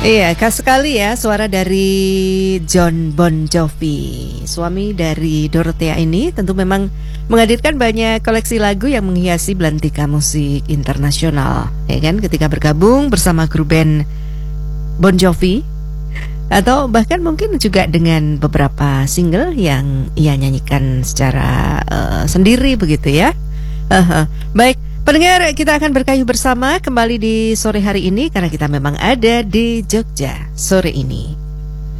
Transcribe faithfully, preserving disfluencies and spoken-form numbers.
Iya, khas sekali ya suara dari Jon Bon Jovi. Suami dari Dorothea ini tentu memang menghadirkan banyak koleksi lagu yang menghiasi belantika musik internasional, ya kan? Ketika bergabung bersama grup band Bon Jovi, atau bahkan mungkin juga dengan beberapa single yang ia nyanyikan secara uh, sendiri begitu ya. Uh-huh. Baik, pendengar, kita akan berkayu bersama kembali di sore hari ini karena kita memang ada di Jogja sore ini.